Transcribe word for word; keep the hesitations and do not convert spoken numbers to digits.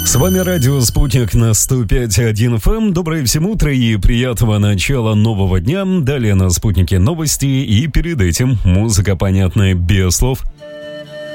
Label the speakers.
Speaker 1: С вами радио «Спутник» на сто пять и один эф эм. Доброе всем утро и приятного начала нового дня. Далее на «Спутнике» новости и перед этим музыка, понятная без слов.